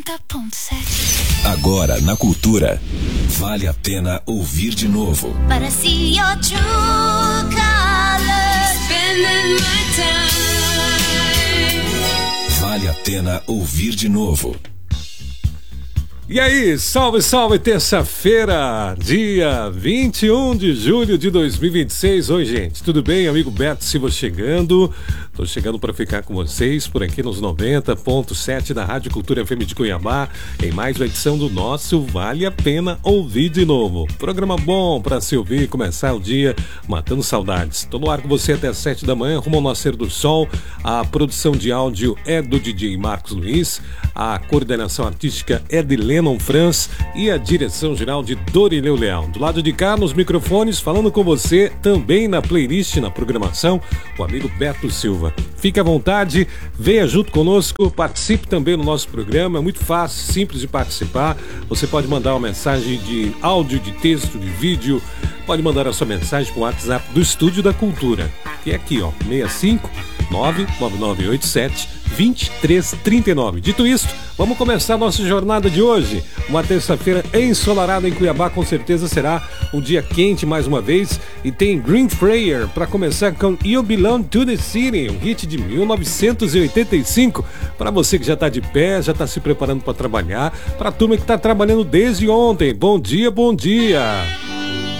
90.7. Agora na Cultura, vale a pena ouvir de novo. But I see your true colors, spending my time. Vale a pena ouvir de novo. E aí, salve, salve, terça-feira, dia 21 de julho de 2026. Oi, gente, tudo bem? Amigo Beto Silva chegando. Tô chegando para ficar com vocês por aqui nos 90.7 da Rádio Cultura FM de Cuiabá, em mais uma edição do nosso Vale a Pena Ouvir de Novo. Programa bom para se ouvir e começar o dia matando saudades. Tô no ar com você até às 7 da manhã, rumo ao nascer do sol. A produção de áudio é do DJ Marcos Luiz, a coordenação artística é de Lennon Franz e a direção geral de Dorileu Leal. Do lado de cá, nos microfones, falando com você, também na playlist, na programação, o amigo Beto Silva. Fique à vontade, venha junto conosco, participe também no nosso programa, é muito fácil, simples de participar. Você pode mandar uma mensagem de áudio, de texto, de vídeo, pode mandar a sua mensagem para o WhatsApp do Estúdio da Cultura, que é aqui, ó, 65 99987 2339. Dito isso, vamos começar a nossa jornada de hoje. Uma terça-feira ensolarada em Cuiabá, com certeza será um dia quente mais uma vez. E tem Green Prayer para começar com You Belong to the City, um hit de 1985. Para você que já está de pé, já está se preparando para trabalhar. Para a turma que está trabalhando desde ontem, bom dia, bom dia.